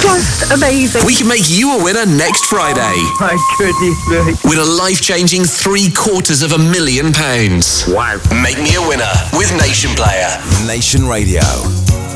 Just amazing. We can make you a winner next Friday. My goodness me. Win a life-changing £750,000. Wow. Make me a winner with Nation Player. Nation Radio.